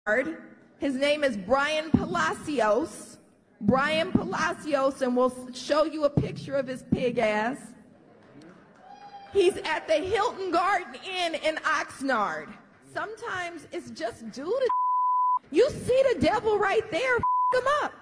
His name is Brian Palacios. Brian Palacios, and we'll show you a picture of his pig ass. He's at the Hilton Garden Inn in Oxnard. Sometimes it's just due to you see the devil right there, him up.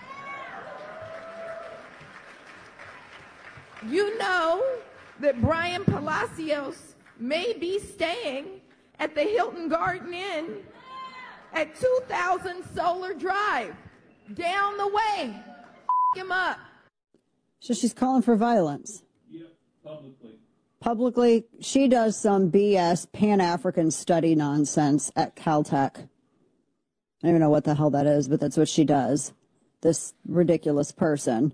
You know that Brian Palacios may be staying at the Hilton Garden Inn at 2000 Solar Drive, down the way. Him up. So she's calling for violence. Yep, publicly. Publicly, she does some BS Pan-African study nonsense at Caltech. I don't even know what the hell that is, but that's what she does. This ridiculous person.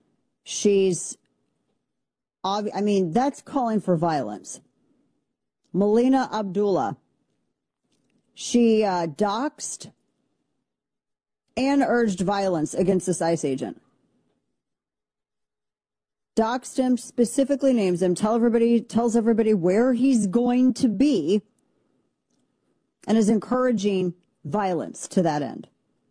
That's calling for violence. Melina Abdullah. She doxed and urged violence against this ICE agent. Doxed him, specifically names him, tells everybody where he's going to be, and is encouraging violence to that end.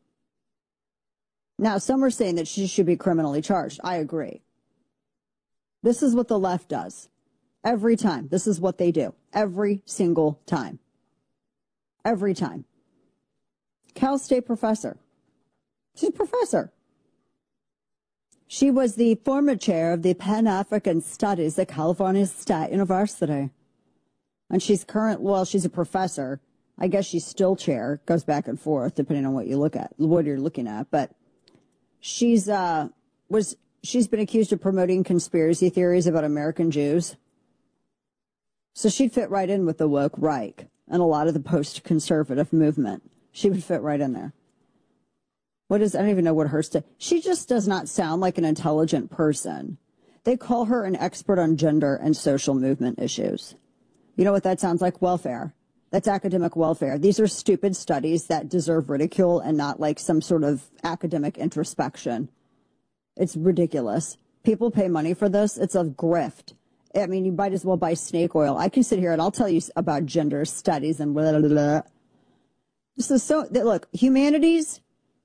Now, some are saying that she should be criminally charged. I agree. This is what the left does. Every time. This is what they do. Every single time. Every time. Cal State professor. She's a professor. She was the former chair of the Pan-African Studies at California State University. And she's a professor. I guess she's still chair. Goes back and forth depending on what you're looking at. But she's been accused of promoting conspiracy theories about American Jews. So she'd fit right in with the woke Reich and a lot of the post-conservative movement. She would fit right in there. I don't even know what she just does not sound like an intelligent person. They call her an expert on gender and social movement issues. You know what that sounds like? Welfare. That's academic welfare. These are stupid studies that deserve ridicule and not like some sort of academic introspection. It's ridiculous. People pay money for this. It's a grift. I mean, you might as well buy snake oil. I can sit here and I'll tell you about gender studies and blah, blah, blah. This is look, humanities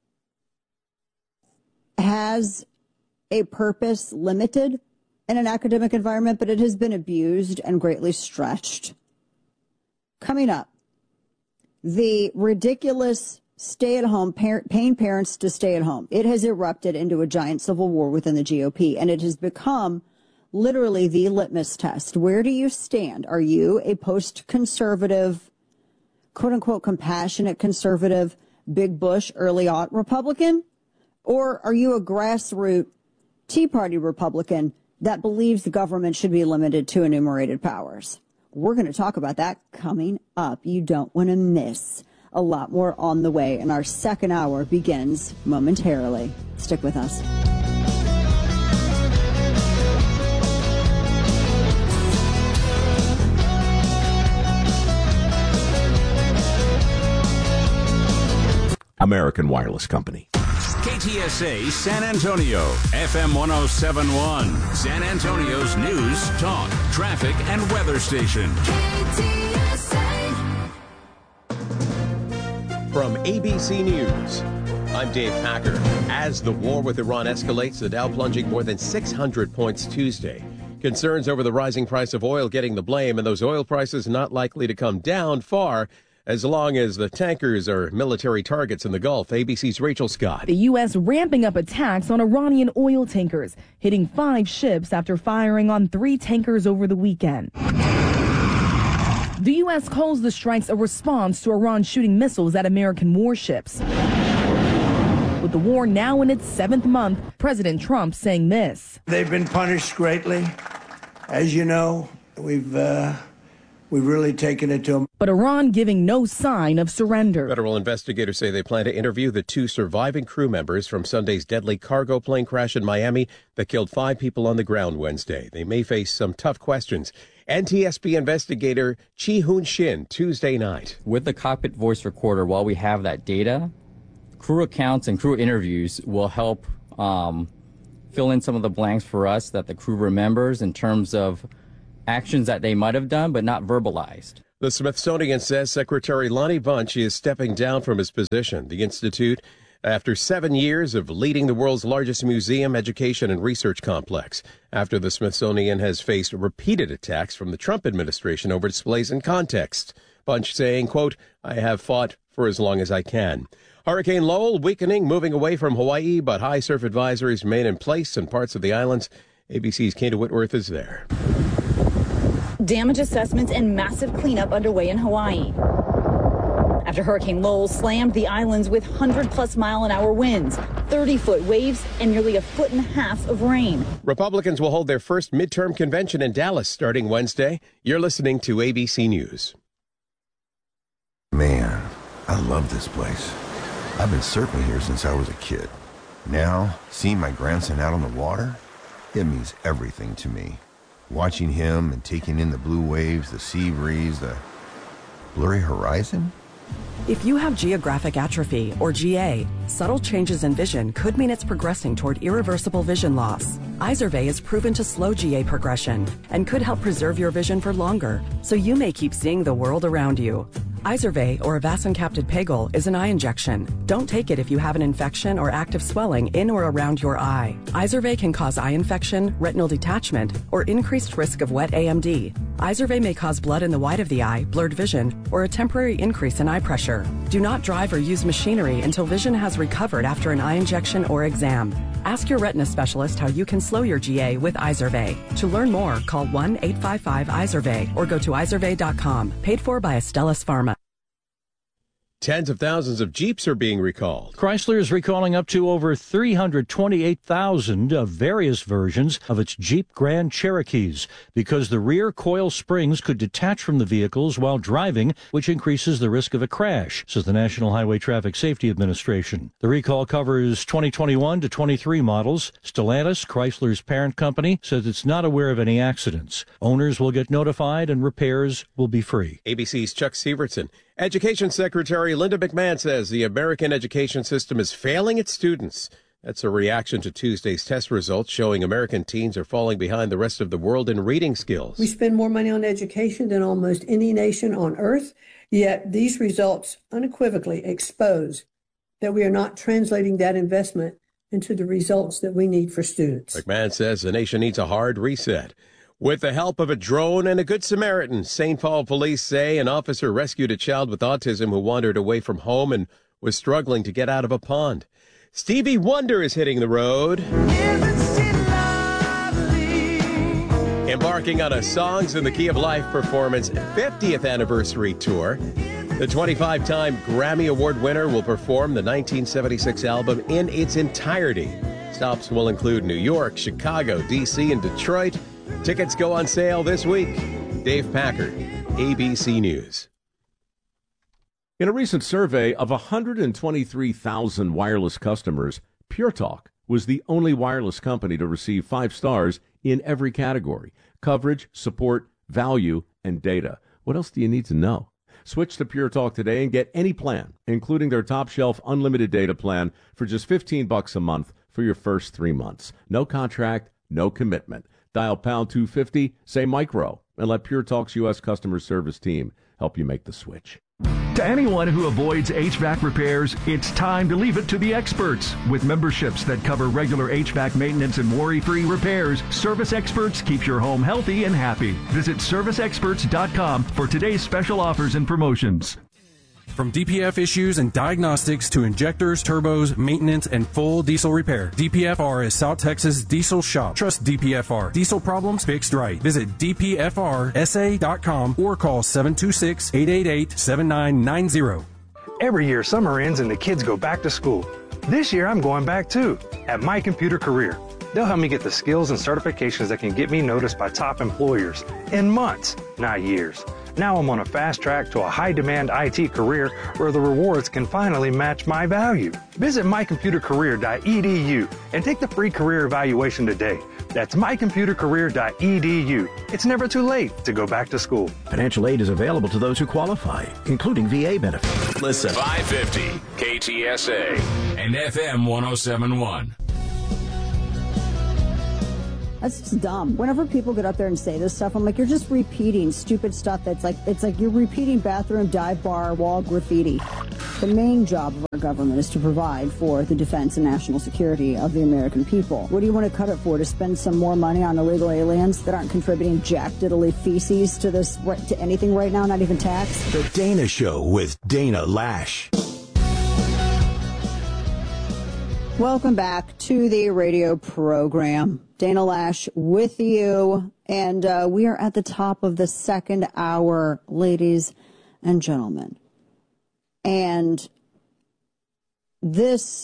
has a purpose limited in an academic environment, but it has been abused and greatly stretched. Coming up, the ridiculous stay-at-home, paying parents to stay at home. It has erupted into a giant civil war within the GOP, and it has become literally the litmus test. Where do you stand? Are you a post-conservative, quote-unquote compassionate conservative, big Bush, early-aught Republican? Or are you a grassroots Tea Party Republican that believes the government should be limited to enumerated powers? We're going to talk about that coming up. You don't want to miss. A lot more on the way, and our second hour begins momentarily. Stick with us. American Wireless Company. KTSA San Antonio, FM 107.1, San Antonio's news, talk, traffic, and weather station. KTSA. From ABC News, I'm Dave Packer. As the war with Iran escalates, the Dow plunging more than 600 points Tuesday. Concerns over the rising price of oil getting the blame, and those oil prices not likely to come down far as long as the tankers are military targets in the Gulf. ABC's Rachel Scott. The U.S. ramping up attacks on Iranian oil tankers, hitting 5 ships after firing on 3 tankers over the weekend. The U.S. calls the strikes a response to Iran shooting missiles at American warships. With the war now in its 7th month, President Trump saying this. They've been punished greatly. As you know, we've really taken it to them. But Iran giving no sign of surrender. Federal investigators say they plan to interview the 2 surviving crew members from Sunday's deadly cargo plane crash in Miami that killed 5 people on the ground Wednesday. They may face some tough questions. NTSB investigator Chi Hoon Shin Tuesday night. With the cockpit voice recorder, while we have that data, crew accounts and crew interviews will help fill in some of the blanks for us that the crew remembers in terms of actions that they might have done but not verbalized. The Smithsonian says Secretary Lonnie Bunch is stepping down from his position. The institute, after 7 years of leading the world's largest museum, education, and research complex, after the Smithsonian has faced repeated attacks from the Trump administration over displays and context. Bunch saying, quote, "I have fought for as long as I can." Hurricane Lowell weakening, moving away from Hawaii, but high surf advisories remain in place in parts of the islands. ABC's Kate Whitworth is there. Damage assessments and massive cleanup underway in Hawaii after Hurricane Lowell slammed the islands with 100-plus mile-an-hour winds, 30-foot waves, and nearly 1.5 feet of rain. Republicans will hold their first midterm convention in Dallas starting Wednesday. You're listening to ABC News. Man, I love this place. I've been surfing here since I was a kid. Now, seeing my grandson out on the water, it means everything to me. Watching him and taking in the blue waves, the sea breeze, the blurry horizon. If you have geographic atrophy, or GA, subtle changes in vision could mean it's progressing toward irreversible vision loss. Izervay is proven to slow GA progression and could help preserve your vision for longer, so you may keep seeing the world around you. Izervay, or avacincaptad pegol, is an eye injection. Don't take it if you have an infection or active swelling in or around your eye. Izervay can cause eye infection, retinal detachment, or increased risk of wet AMD. Izervay may cause blood in the white of the eye, blurred vision, or a temporary increase in eye pressure. Do not drive or use machinery until vision has recovered after an eye injection or exam. Ask your retina specialist how you can slow your GA with Izervay. To learn more, call 1-855-IZERVAY or go to izervay.com. Paid for by Astellas Pharma. Tens of thousands of Jeeps are being recalled. Chrysler is recalling up to over 328,000 of various versions of its Jeep Grand Cherokees because the rear coil springs could detach from the vehicles while driving, which increases the risk of a crash, says the National Highway Traffic Safety Administration. The recall covers 2021 to 23 models. Stellantis, Chrysler's parent company, says it's not aware of any accidents. Owners will get notified and repairs will be free. ABC's Chuck Severson. Education Secretary Linda McMahon says the American education system is failing its students. That's a reaction to Tuesday's test results showing American teens are falling behind the rest of the world in reading skills. We spend more money on education than almost any nation on earth, yet these results unequivocally expose that we are not translating that investment into the results that we need for students. McMahon says the nation needs a hard reset. With the help of a drone and a Good Samaritan, St. Paul police say an officer rescued a child with autism who wandered away from home and was struggling to get out of a pond. Stevie Wonder is hitting the road, embarking on a Songs in the Key of Life performance 50th anniversary tour. The 25-time Grammy Award winner will perform the 1976 album in its entirety. Stops will include New York, Chicago, D.C., and Detroit. Tickets go on sale this week. Dave Packard, ABC News. In a recent survey of 123,000 wireless customers, Pure Talk was the only wireless company to receive 5 stars in every category: coverage, support, value, and data. What else do you need to know? Switch to Pure Talk today and get any plan, including their top-shelf unlimited data plan, for just $15 a month for your first 3 months. No contract, no commitment. Dial pound 250, say micro, and let Pure Talk's U.S. customer service team help you make the switch. To anyone who avoids HVAC repairs, it's time to leave it to the experts. With memberships that cover regular HVAC maintenance and worry-free repairs, Service Experts keeps your home healthy and happy. Visit serviceexperts.com for today's special offers and promotions. From DPF issues and diagnostics to injectors, turbos, maintenance, and full diesel repair, DPFR is South Texas Diesel Shop. Trust DPFR. Diesel problems fixed right. Visit DPFRSA.com or call 726-888-7990. Every year, summer ends and the kids go back to school. This year, I'm going back too, at My Computer Career. They'll help me get the skills and certifications that can get me noticed by top employers in months, not years. Now I'm on a fast track to a high-demand IT career where the rewards can finally match my value. Visit mycomputercareer.edu and take the free career evaluation today. That's mycomputercareer.edu. It's never too late to go back to school. Financial aid is available to those who qualify, including VA benefits. Listen. 550 KTSA and FM 107.1. That's just dumb. Whenever people get up there and say this stuff, I'm like, you're just repeating stupid stuff it's like you're repeating bathroom, dive bar, wall graffiti. The main job of our government is to provide for the defense and national security of the American people. What do you want to cut it for? To spend some more money on illegal aliens that aren't contributing jack diddly feces to anything right now, not even tax? The Dana Show with Dana Lash. Welcome back to the radio program. Dana Lash with you, and we are at the top of the second hour, ladies and gentlemen. And there's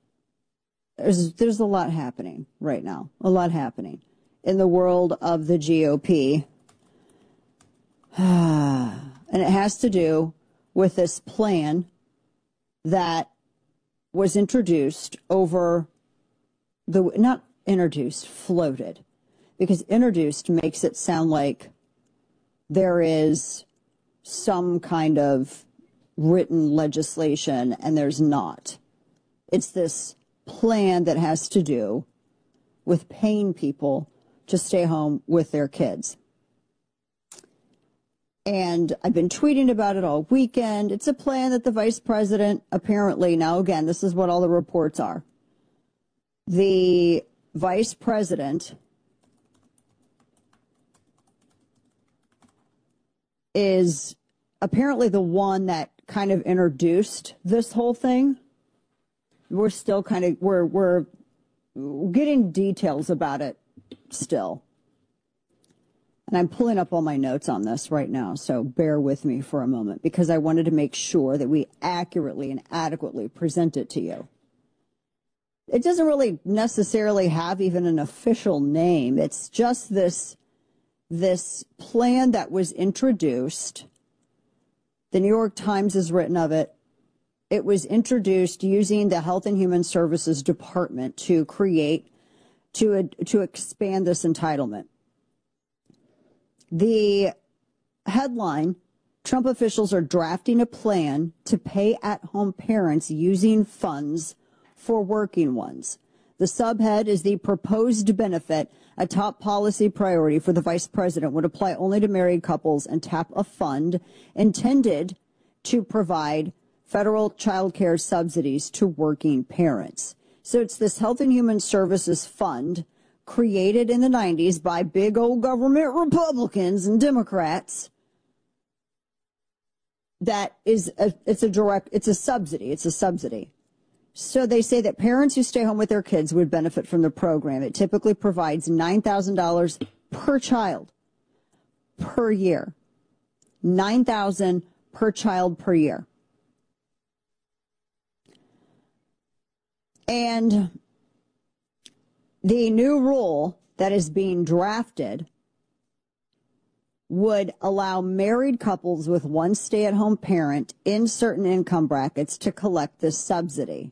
a lot happening right now, a lot happening in the world of the GOP. And it has to do with this plan that was introduced floated, because introduced makes it sound like there is some kind of written legislation, and there's not. It's this plan that has to do with paying people to stay home with their kids. And I've been tweeting about it all weekend. It's a plan that the vice president apparently, now again, this is what all the reports are. The vice president is apparently the one that kind of introduced this whole thing. We're still we're getting details about it still. And I'm pulling up all my notes on this right now, so bear with me for a moment, because I wanted to make sure that we accurately and adequately present it to you. It doesn't really necessarily have even an official name. It's just this plan that was introduced. The New York Times has written of it. It was introduced using the Health and Human Services Department to expand this entitlement. The headline, Trump officials are drafting a plan to pay at-home parents using funds for working ones. The subhead is the proposed benefit, a top policy priority for the vice president, would apply only to married couples and tap a fund intended to provide federal child care subsidies to working parents. So it's this Health and Human Services Fund created in the 90s by big old government Republicans and Democrats. That is it's a subsidy. So they say that parents who stay home with their kids would benefit from the program. It typically provides $9,000 per child per year. $9,000 per child per year. And the new rule that is being drafted would allow married couples with one stay-at-home parent in certain income brackets to collect this subsidy.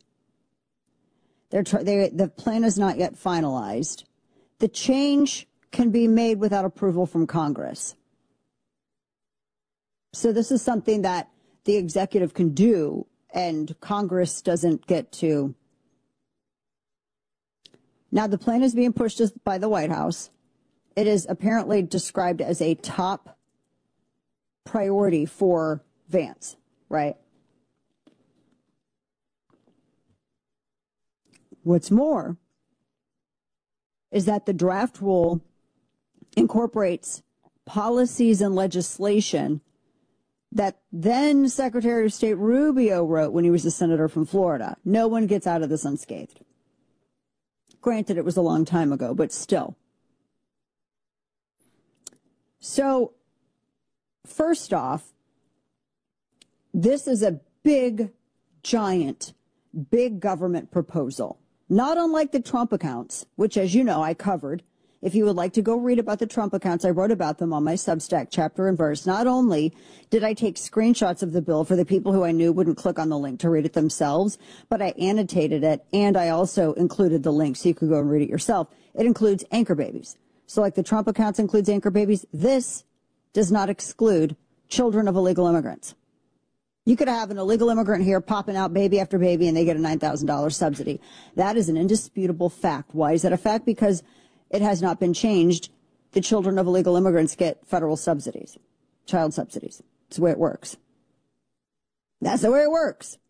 The plan is not yet finalized. The change can be made without approval from Congress. So this is something that the executive can do, and Congress doesn't get to. Now, the plan is being pushed by the White House. It is apparently described as a top priority for Vance, right? What's more is that the draft rule incorporates policies and legislation that then Secretary of State Rubio wrote when he was a senator from Florida. No one gets out of this unscathed. Granted, it was a long time ago, but still. So, first off, this is a big, giant, big government proposal. Not unlike the Trump accounts, which, as you know, I covered. If you would like to go read about the Trump accounts, I wrote about them on my Substack, chapter and verse. Not only did I take screenshots of the bill for the people who I knew wouldn't click on the link to read it themselves, but I annotated it, and I also included the link so you could go and read it yourself. It includes anchor babies. So like the Trump accounts includes anchor babies, this does not exclude children of illegal immigrants. You could have an illegal immigrant here popping out baby after baby, and they get a $9,000 subsidy. That is an indisputable fact. Why is that a fact? Because it has not been changed, the children of illegal immigrants get federal subsidies, child subsidies. It's the way it works. That's the way it works.